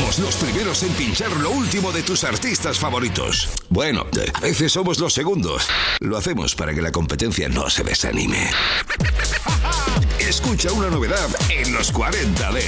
Somos los primeros en pinchar lo último de tus artistas favoritos. Bueno, a veces somos los segundos. Lo hacemos para que la competencia no se desanime. Escucha una novedad en los 40 Dents.